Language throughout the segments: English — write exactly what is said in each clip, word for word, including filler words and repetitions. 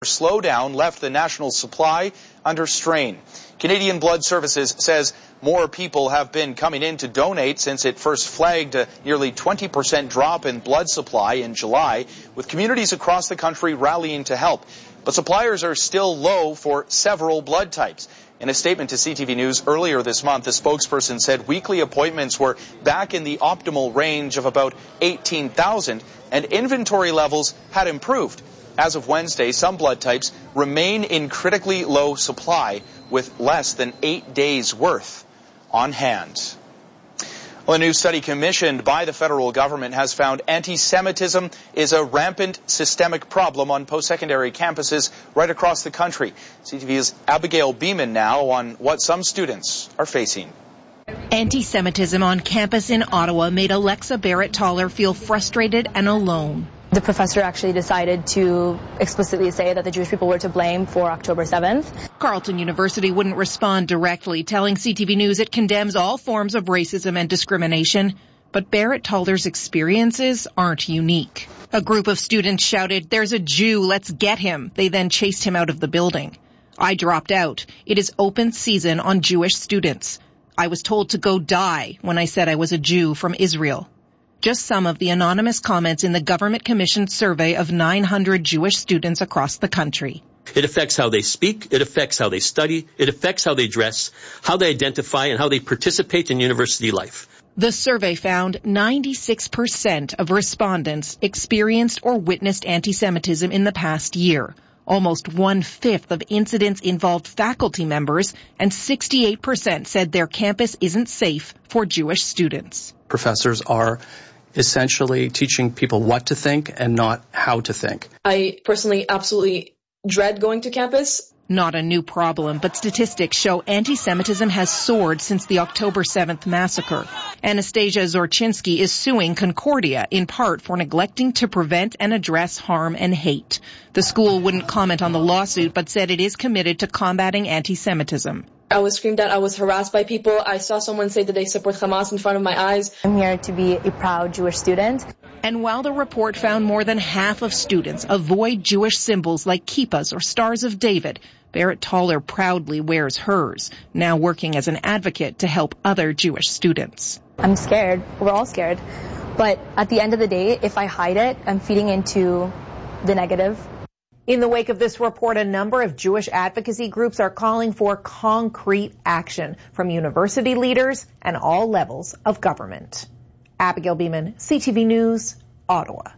slowdown left the national supply under strain. Canadian Blood Services says more people have been coming in to donate since it first flagged a nearly twenty percent drop in blood supply in July, with communities across the country rallying to help. But suppliers are still low for several blood types. In a statement to C T V News earlier this month, the spokesperson said weekly appointments were back in the optimal range of about eighteen thousand, and inventory levels had improved. As of Wednesday, some blood types remain in critically low supply, with less than eight days' worth on hand. Well, a new study commissioned by the federal government has found anti-Semitism is a rampant systemic problem on post-secondary campuses right across the country. C T V's Abigail Beeman now on what some students are facing. Anti-Semitism on campus in Ottawa made Alexa Barrett-Toller feel frustrated and alone. The professor actually decided to explicitly say that the Jewish people were to blame for October seventh. Carleton University wouldn't respond directly, telling C T V News it condemns all forms of racism and discrimination. But Barrett-Toller's experiences aren't unique. A group of students shouted, "There's a Jew, let's get him." They then chased him out of the building. I dropped out. It is open season on Jewish students. I was told to go die when I said I was a Jew from Israel. Just some of the anonymous comments in the government-commissioned survey of nine hundred Jewish students across the country. It affects how they speak, it affects how they study, it affects how they dress, how they identify, and how they participate in university life. The survey found ninety-six percent of respondents experienced or witnessed anti-Semitism in the past year. Almost one-fifth of incidents involved faculty members, and sixty-eight percent said their campus isn't safe for Jewish students. Professors are essentially teaching people what to think and not how to think. I personally absolutely dread going to campus. Not a new problem, but statistics show anti-Semitism has soared since the October seventh massacre. Anastasia Zorchinsky is suing Concordia in part for neglecting to prevent and address harm and hate. The school wouldn't comment on the lawsuit, but said it is committed to combating anti-Semitism. I was screamed at, I was harassed by people. I saw someone say that they support Hamas in front of my eyes. I'm here to be a proud Jewish student. And while the report found more than half of students avoid Jewish symbols like kippahs or Stars of David, Barrett-Toller proudly wears hers, now working as an advocate to help other Jewish students. I'm scared. We're all scared. But at the end of the day, if I hide it, I'm feeding into the negative. In the wake of this report, a number of Jewish advocacy groups are calling for concrete action from university leaders and all levels of government. Abigail Beeman, C T V News, Ottawa.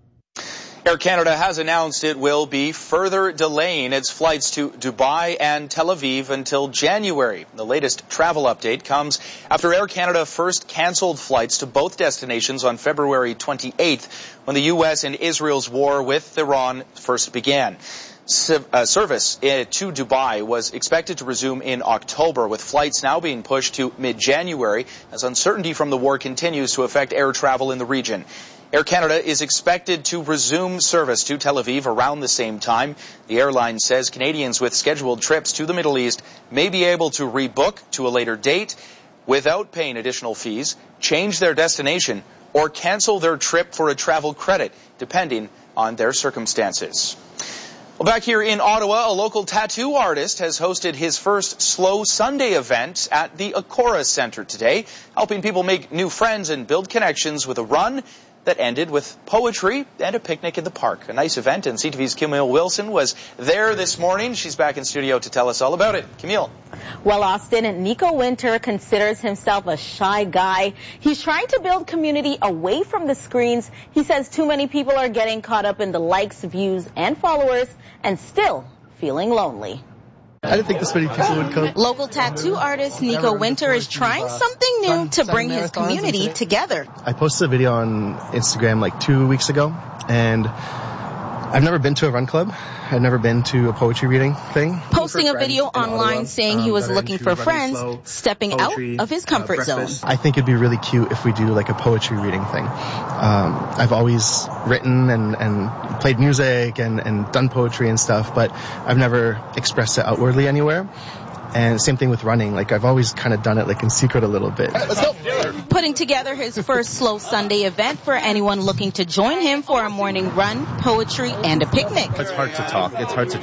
Air Canada has announced it will be further delaying its flights to Dubai and Tel Aviv until January. The latest travel update comes after Air Canada first canceled flights to both destinations on February twenty-eighth, when the U S and Israel's war with Iran first began. Uh, service to Dubai was expected to resume in October, with flights now being pushed to mid-January as uncertainty from the war continues to affect air travel in the region. Air Canada is expected to resume service to Tel Aviv around the same time. The airline says Canadians with scheduled trips to the Middle East may be able to rebook to a later date without paying additional fees, change their destination, or cancel their trip for a travel credit, depending on their circumstances. Well, back here in Ottawa, a local tattoo artist has hosted his first Slow Sunday event at the Akora Centre today, helping people make new friends and build connections with a run that ended with poetry and a picnic in the park. A nice event, and C T V's Camille Wilson was there this morning. She's back in studio to tell us all about it. Camille. Well, Austin, Nico Winter considers himself a shy guy. He's trying to build community away from the screens. He says too many people are getting caught up in the likes, views, and followers, and still feeling lonely. I didn't think this many people would come. Local tattoo artist Nico Winter is trying something new to bring his community together. I posted a video on Instagram like two weeks ago, and I've never been to a run club. I've never been to a poetry reading thing. Posting a video online saying he was looking for friends, stepping out of his comfort zone. I think it'd be really cute if we do like a poetry reading thing. Um, I've always written and, and played music and, and done poetry and stuff, but I've never expressed it outwardly anywhere. And same thing with running. Like, I've always kind of done it like in secret a little bit. Putting putting together his first Slow Sunday event for anyone looking to join him for a morning run, poetry, and a picnic. It's hard to talk. It's hard to